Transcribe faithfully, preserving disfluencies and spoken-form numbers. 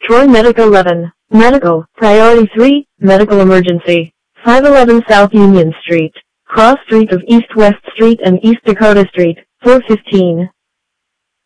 Troy Medical eleven. Medical. Priority three. Medical emergency. five eleven South Union Street. Cross Street of East West Street and East Dakota Street. four fifteen.